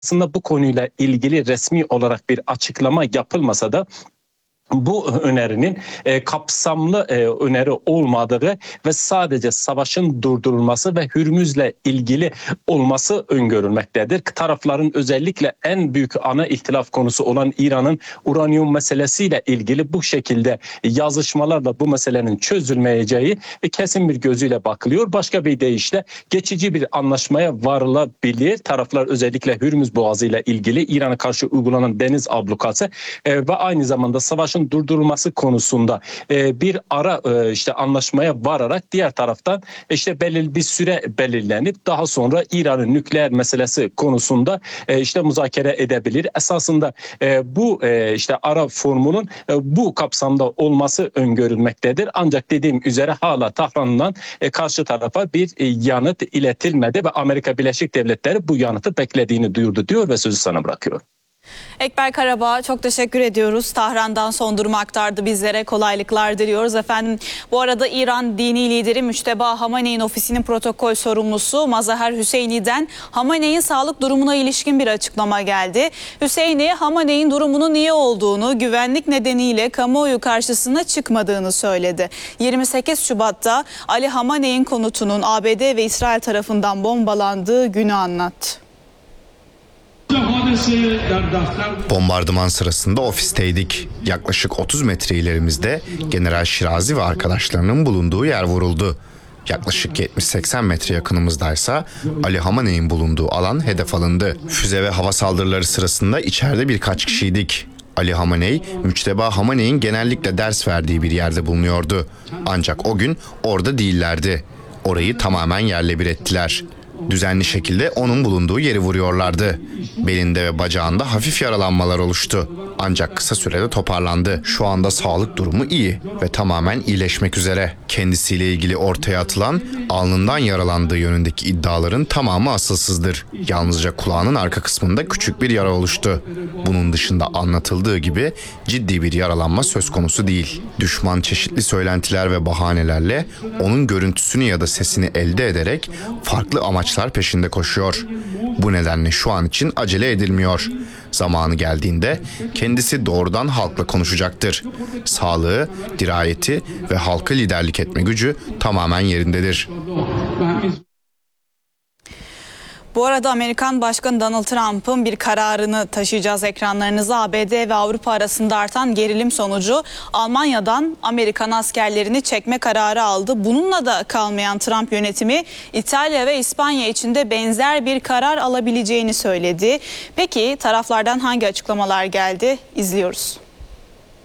Aslında bu konuyla ilgili resmi olarak bir açıklama yapılmasa da bu önerinin kapsamlı öneri olmadığı ve sadece savaşın durdurulması ve Hürmüz'le ilgili olması öngörülmektedir. Tarafların özellikle en büyük ana ihtilaf konusu olan İran'ın uranyum meselesiyle ilgili bu şekilde yazışmalarla bu meselenin çözülmeyeceği kesin bir gözüyle bakılıyor. Başka bir deyişle geçici bir anlaşmaya varılabilir. Taraflar özellikle Hürmüz Boğazı ile ilgili İran'a karşı uygulanan deniz ablukası ve aynı zamanda savaşın durdurulması konusunda bir ara anlaşmaya vararak diğer taraftan belirli bir süre belirlenip daha sonra İran'ın nükleer meselesi konusunda müzakere edebilir. Esasında bu ara formunun bu kapsamda olması öngörülmektedir. Ancak dediğim üzere hala Tahran'dan karşı tarafa bir yanıt iletilmedi ve Amerika Birleşik Devletleri bu yanıtı beklediğini duyurdu diyor ve sözü sana bırakıyorum. Ekber Karabağ, çok teşekkür ediyoruz. Tahran'dan son durumu aktardı bizlere. Kolaylıklar diliyoruz efendim. Bu arada İran dini lideri Müçteba Hamaney'in ofisinin protokol sorumlusu Mazahar Hüseyni'den Hamaney'in sağlık durumuna ilişkin bir açıklama geldi. Hüseyni, Hamaney'in durumunun iyi olduğunu, güvenlik nedeniyle kamuoyu karşısına çıkmadığını söyledi. 28 Şubat'ta Ali Hamaney'in konutunun ABD ve İsrail tarafından bombalandığı günü anlattı. Bombardıman sırasında ofisteydik. Yaklaşık 30 metre ilerimizde General Şirazi ve arkadaşlarının bulunduğu yer vuruldu. Yaklaşık 70-80 metre yakınımızdaysa Ali Hamaney'in bulunduğu alan hedef alındı. Füze ve hava saldırıları sırasında içeride birkaç kişiydik. Ali Hamaney, Müçteba Hamaney'in genellikle ders verdiği bir yerde bulunuyordu. Ancak o gün orada değillerdi. Orayı tamamen yerle bir ettiler. Düzenli şekilde onun bulunduğu yeri vuruyorlardı. Belinde ve bacağında hafif yaralanmalar oluştu. Ancak kısa sürede toparlandı. Şu anda sağlık durumu iyi ve tamamen iyileşmek üzere. Kendisiyle ilgili ortaya atılan alnından yaralandığı yönündeki iddiaların tamamı asılsızdır. Yalnızca kulağının arka kısmında küçük bir yara oluştu. Bunun dışında anlatıldığı gibi ciddi bir yaralanma söz konusu değil. Düşman çeşitli söylentiler ve bahanelerle onun görüntüsünü ya da sesini elde ederek farklı amaçlar peşinde koşuyor. Bu nedenle şu an için acele edilmiyor. Zamanı geldiğinde kendisi doğrudan halkla konuşacaktır. Sağlığı, dirayeti ve halka liderlik etme gücü tamamen yerindedir. Bu arada Amerikan Başkanı Donald Trump'ın bir kararını taşıyacağız ekranlarınıza. ABD ve Avrupa arasında artan gerilim sonucu Almanya'dan Amerikan askerlerini çekme kararı aldı. Bununla da kalmayan Trump yönetimi İtalya ve İspanya için de benzer bir karar alabileceğini söyledi. Peki taraflardan hangi açıklamalar geldi? İzliyoruz.